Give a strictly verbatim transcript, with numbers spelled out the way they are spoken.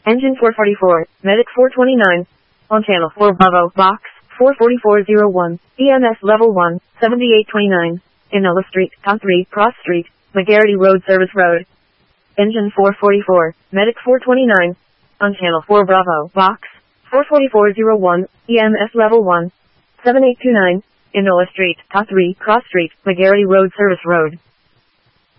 Engine four forty-four, Medic four twenty-nine. On channel four Bravo, box four forty-four oh one, E M S level one, seventy-eight twenty-nine. Inola Street, Town three, Cross Street, McGarity Road Service Road. Engine four forty-four, Medic four twenty-nine. On channel four Bravo, box four forty-four oh one, E M S level one, seventy-eight twenty-nine. Inola Street, Town three, Cross Street, McGarity Road Service Road.